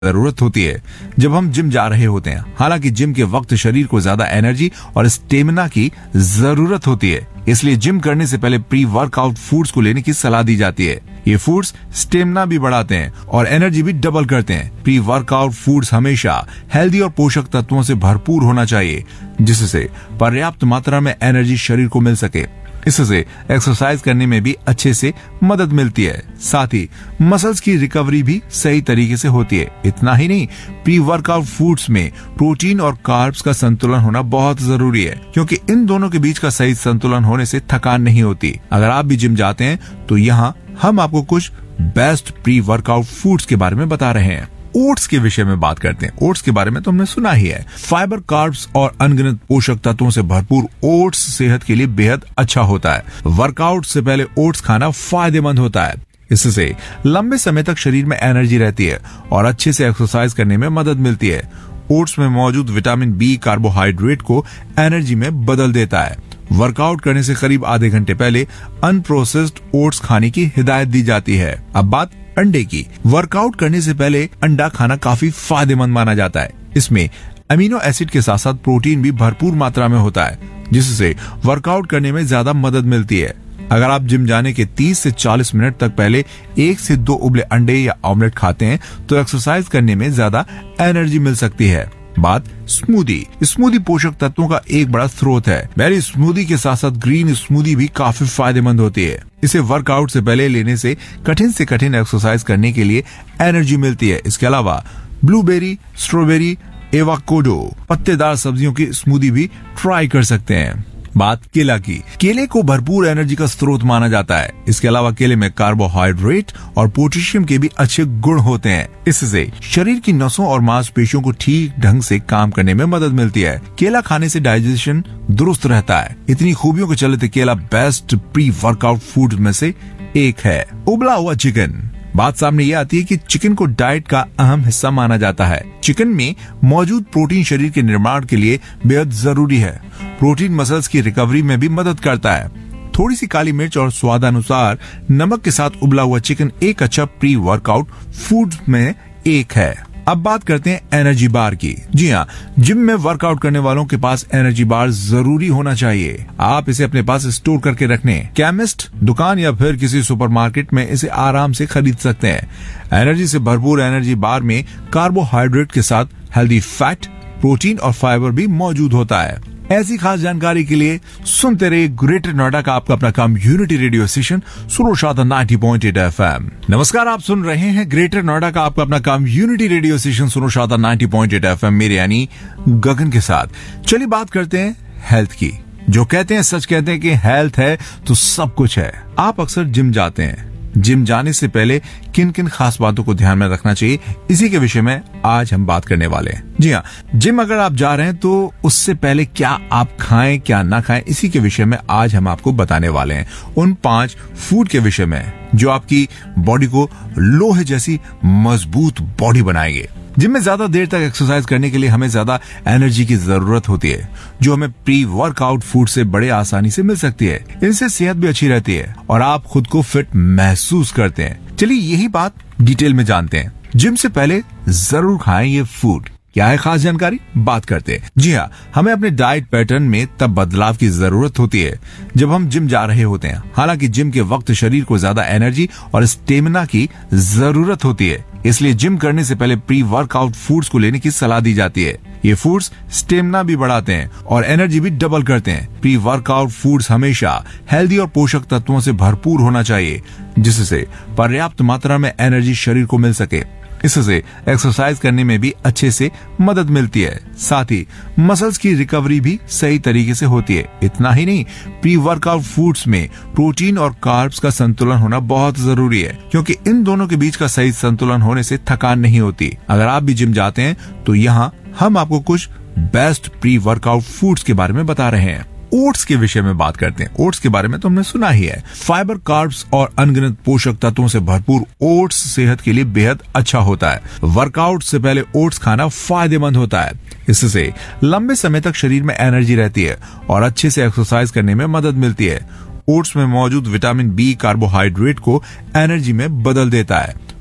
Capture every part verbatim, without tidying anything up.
जरूरत होती है जब हम जिम जा रहे होते हैं। हालांकि जिम के वक्त शरीर को ज्यादा एनर्जी और स्टेमिना की जरूरत होती है, इसलिए जिम करने से पहले प्री वर्कआउट फूड्स को लेने की सलाह दी जाती है। ये फूड्स स्टेमिना भी बढ़ाते हैं और एनर्जी भी डबल करते हैं। प्री वर्कआउट फूड्स हमेशा हेल्दी और पोषक तत्वों से भरपूर होना चाहिए, जिससे पर्याप्त मात्रा में एनर्जी शरीर को मिल सके। इससे एक्सरसाइज करने में भी अच्छे से मदद मिलती है, साथ ही मसल्स की रिकवरी भी सही तरीके से होती है। इतना ही नहीं, प्री वर्कआउट फूड्स में प्रोटीन और कार्ब्स का संतुलन होना बहुत जरूरी है, क्योंकि इन दोनों के बीच का सही संतुलन होने से थकान नहीं होती। अगर आप भी जिम जाते हैं तो यहाँ हम आपको कुछ बेस्ट प्री वर्कआउट फूड्स के बारे में बता रहे हैं। ओट्स के विषय में बात करते हैं। ओट्स के बारे में तो हमने सुना ही है। फाइबर, कार्ब्स और अनगिनत पोषक तत्वों से भरपूर ओट्स सेहत के लिए बेहद अच्छा होता है। वर्कआउट से पहले ओट्स खाना फायदेमंद होता है। इससे लंबे समय तक शरीर में एनर्जी रहती है और अच्छे से एक्सरसाइज करने में मदद मिलती है। ओट्स में मौजूद विटामिन बी कार्बोहाइड्रेट को एनर्जी में बदल देता है। वर्कआउट करने से करीब आधे घंटे पहले अनप्रोसेस्ड ओट्स खाने की हिदायत दी जाती है। अब बात अंडे की। वर्कआउट करने से पहले अंडा खाना काफी फायदेमंद माना जाता है। इसमें अमीनो एसिड के साथ साथ प्रोटीन भी भरपूर मात्रा में होता है, जिससे वर्कआउट करने में ज्यादा मदद मिलती है। अगर आप जिम जाने के तीस से चालीस मिनट तक पहले एक से दो उबले अंडे या ऑमलेट खाते हैं तो एक्सरसाइज करने में ज्यादा एनर्जी मिल सकती है। बात स्मूदी। स्मूदी पोषक तत्वों का एक बड़ा स्रोत है। बेरी स्मूदी के साथ साथ ग्रीन स्मूदी भी काफी फायदेमंद होती है। इसे वर्कआउट से पहले लेने से कठिन से कठिन एक्सरसाइज करने के लिए एनर्जी मिलती है। इसके अलावा ब्लूबेरी, स्ट्रॉबेरी, एवोकाडो, पत्तेदार सब्जियों की स्मूदी भी ट्राई कर सकते हैं। बात केला की। केले को भरपूर एनर्जी का स्रोत माना जाता है। इसके अलावा केले में कार्बोहाइड्रेट और पोटेशियम के भी अच्छे गुण होते हैं। इससे शरीर की नसों और मांसपेशियों को ठीक ढंग से काम करने में मदद मिलती है। केला खाने से डाइजेशन दुरुस्त रहता है। इतनी खूबियों के चलते केला बेस्ट प्री वर्कआउट फूड में से एक है। उबला हुआ चिकन। बात सामने ये आती है कि चिकन को डाइट का अहम हिस्सा माना जाता है। चिकन में मौजूद प्रोटीन शरीर के निर्माण के लिए बेहद जरूरी है। प्रोटीन मसल्स की रिकवरी में भी मदद करता है। थोड़ी सी काली मिर्च और स्वादानुसार नमक के साथ उबला हुआ चिकन एक अच्छा प्री वर्कआउट फूड में एक है। अब बात करते हैं एनर्जी बार की। जी हाँ, जिम में वर्कआउट करने वालों के पास एनर्जी बार जरूरी होना चाहिए। आप इसे अपने पास स्टोर करके रखने केमिस्ट दुकान या फिर किसी सुपरमार्केट में इसे आराम से खरीद सकते हैं। एनर्जी से भरपूर एनर्जी बार में कार्बोहाइड्रेट के साथ हेल्दी फैट, प्रोटीन और फाइबर भी मौजूद होता है। ऐसी खास जानकारी के लिए सुनते रहिए ग्रेटर नोएडा का आपका अपना कम्युनिटी रेडियो स्टेशन सुनो शादा नाइंटी पॉइंट एट एफएम। नमस्कार, आप सुन रहे हैं ग्रेटर नोएडा का आपका अपना कम्युनिटी रेडियो स्टेशन सुनो शादा नाइंटी पॉइंट एट एफएम, मेरे यानी गगन के साथ। चलिए बात करते हैं हेल्थ की। जो कहते हैं सच कहते हैं कि हेल्थ है तो सब कुछ है। आप अक्सर जिम जाते हैं। जिम जाने से पहले किन किन खास बातों को ध्यान में रखना चाहिए, इसी के विषय में आज हम बात करने वाले हैं। जी हाँ, जिम अगर आप जा रहे हैं तो उससे पहले क्या आप खाएं क्या ना खाएं, इसी के विषय में आज हम आपको बताने वाले हैं। उन पांच फूड के विषय में जो आपकी बॉडी को लोहे जैसी मजबूत बॉडी बनाएंगे। जिम में ज्यादा देर तक एक्सरसाइज करने के लिए हमें ज्यादा एनर्जी की जरूरत होती है, जो हमें प्री वर्कआउट फूड से बड़े आसानी से मिल सकती है। इनसे सेहत भी अच्छी रहती है और आप खुद को फिट महसूस करते हैं। चलिए यही बात डिटेल में जानते हैं। जिम से पहले जरूर खाएं ये फूड। क्या है खास जानकारी, बात करते हैं। जी हाँ, हमें अपने डाइट पैटर्न में तब बदलाव की जरूरत होती है जब हम जिम जा रहे होते हैं। हालांकि जिम के वक्त शरीर को ज्यादा एनर्जी और स्टेमिना की जरूरत होती है, इसलिए जिम करने से पहले प्री वर्कआउट फूड्स को लेने की सलाह दी जाती है। ये फूड्स स्टेमिना भी बढ़ाते हैं और एनर्जी भी डबल करते हैं। प्री वर्कआउट फूड्स हमेशा हेल्दी और पोषक तत्वों से भरपूर होना चाहिए, जिससे पर्याप्त मात्रा में एनर्जी शरीर को मिल सके। इससे एक्सरसाइज करने में भी अच्छे से मदद मिलती है, साथ ही मसल्स की रिकवरी भी सही तरीके से होती है। इतना ही नहीं, प्री वर्कआउट फूड्स में प्रोटीन और कार्ब्स का संतुलन होना बहुत जरूरी है, क्योंकि इन दोनों के बीच का सही संतुलन होने से थकान नहीं होती। अगर आप भी जिम जाते हैं तो यहाँ हम आपको कुछ बेस्ट प्री वर्कआउट फूड्स के बारे में बता रहे हैं। ओट्स के विषय में बात करते हैं। ओट्स के बारे में तो हमने सुना ही है। फाइबर, कार्ब्स और अनगिनत पोषक तत्वों से भरपूर ओट्स सेहत के लिए बेहद अच्छा होता है। वर्कआउट से पहले ओट्स खाना फायदेमंद होता है। इससे लंबे समय तक शरीर में एनर्जी रहती है और अच्छे से एक्सरसाइज करने में मदद मिलती है। ओट्स में मौजूद विटामिन बी कार्बोहाइड्रेट को एनर्जी में बदल देता है।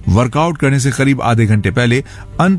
वर्कआउट करने से करीब आधे घंटे पहले